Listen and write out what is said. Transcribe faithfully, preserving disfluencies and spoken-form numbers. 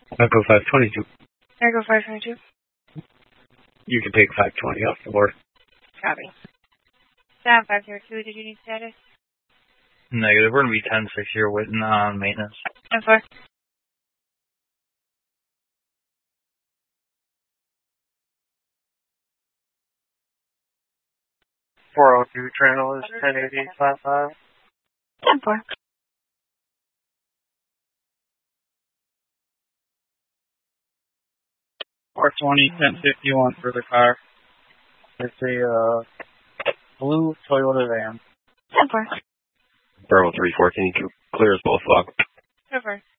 Echo five twenty-two. Echo five twenty-two. You can take five twenty off the board. Copy. Sound five zero two, did you need status? Negative. We're going to be ten six here waiting on maintenance. ten four. four oh two channel is ten eighty five five. ten four. four twenty, ten fifty-one for the car. It's a uh, blue Toyota van. ten four. Bravo three four, can you clear us both log? ten four.